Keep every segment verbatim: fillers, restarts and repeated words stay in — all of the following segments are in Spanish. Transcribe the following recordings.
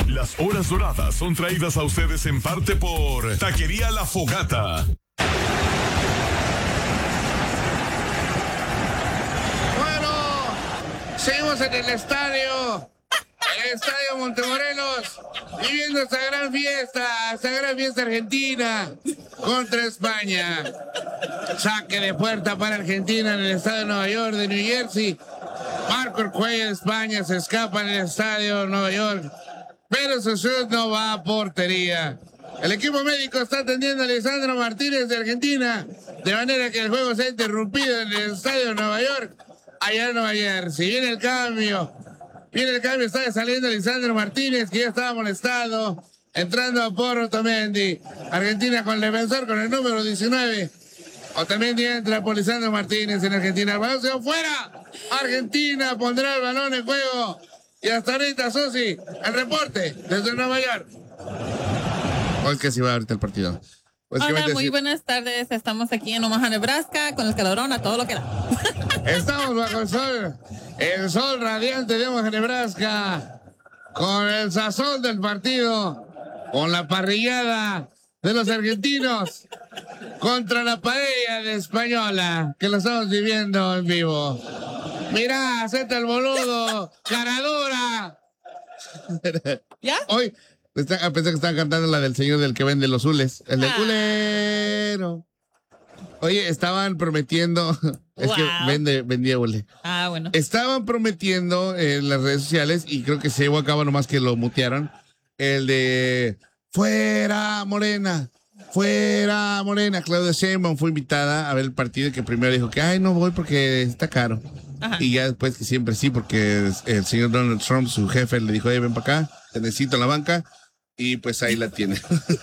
Las horas doradas son traídas a ustedes en parte por Taquería La Fogata. Seguimos en el estadio, el estadio Montemorelos, viviendo esta gran fiesta, esta gran fiesta argentina contra España. Saque de puerta para Argentina en el estadio de Nueva York, de New Jersey. Marco el Cuello de España se escapa en el estadio de Nueva York, pero su shoot no va a portería. El equipo médico está atendiendo a Lisandro Martínez de Argentina, de manera que el juego se ha interrumpido en el estadio de Nueva York. Allá en Nueva Jersey. Viene el cambio. Viene el cambio. Está saliendo Lisandro Martínez, que ya estaba molestado. Entrando a Porro Otamendi. Argentina con el defensor con el número diecinueve. Otamendi entra por Lisandro Martínez en Argentina. El balón se va fuera. Argentina pondrá el balón en juego. Y hasta ahorita, Susi, el reporte desde Nueva York. ¿O es que así va ahorita el partido? Pues Hola, muy buenas tardes. Estamos aquí en Omaha, Nebraska, con el calorón a todo lo que da. Estamos bajo el sol, el sol radiante de Omaha, Nebraska, con el sazón del partido, con la parrillada de los argentinos contra la paella de Española, que lo estamos viviendo en vivo. Mirá, acepta el boludo, caradura. ¿Ya? Hoy Está, pensé que estaban cantando la del señor del que vende los hules. El del ah. culero. Oye, estaban prometiendo. Es wow. que vende, vendía hule. Ah, bueno. Estaban prometiendo en las redes sociales, y creo que se llevó a cabo nomás que lo mutearon. El de fuera Morena. Fuera Morena. Claudia Sheinbaum fue invitada a ver el partido, que primero dijo que ay, no voy porque está caro. Ajá. Y ya después que siempre sí, porque el señor Donald Trump, su jefe, le dijo, hey, ven para acá, te necesito en la banca. Y pues ahí la tiene.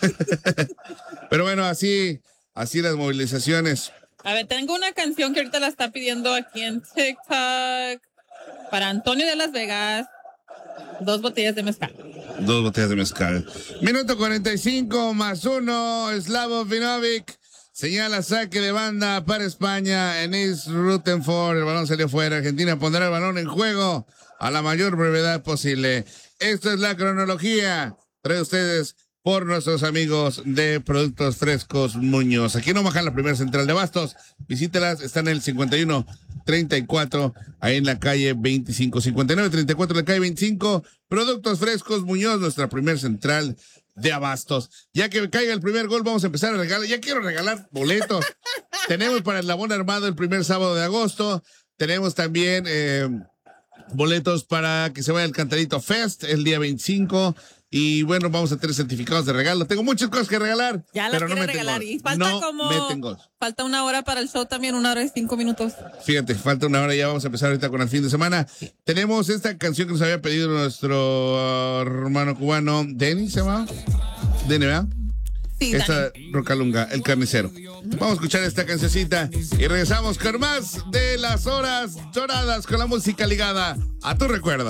Pero bueno, así, así las movilizaciones. A ver, tengo una canción que ahorita la está pidiendo aquí en TikTok para Antonio de Las Vegas. Dos botellas de mezcal. Dos botellas de mezcal. Minuto cuarenta y cinco más uno. Slavo Vinovic señala saque de banda para España en East Rutherford. El balón salió fuera. Argentina pondrá el balón en juego a la mayor brevedad posible. Esto es la cronología. Trae ustedes por nuestros amigos de Productos Frescos Muñoz. Aquí en Omaha, la primera central de abastos. Visítelas, están en el cincuenta y uno treinta y cuatro, ahí en la calle veinticinco. cincuenta y nueve treinta y cuatro, en la calle veinticinco. Productos Frescos Muñoz, nuestra primera central de abastos. Ya que caiga el primer gol, vamos a empezar a regalar. Ya quiero regalar boletos. Tenemos para el Labón Armado el primer sábado de agosto. Tenemos también eh, boletos para que se vaya al Cantarito Fest el día veinticinco. Y bueno, vamos a tener certificados de regalo. Tengo muchas cosas que regalar. Ya las pero no quiere regalar. Gol. Y falta no como. Falta una hora para el show también, una hora y cinco minutos. Fíjate, falta una hora. Ya vamos a empezar ahorita con el fin de semana. Sí. Tenemos esta canción que nos había pedido nuestro hermano cubano, Denny, ¿se llama? Denny, ¿verdad? Sí, esta Rocalunga, el carnicero. Vamos a escuchar esta cancioncita y regresamos con más de las horas doradas con la música ligada a tu recuerdo.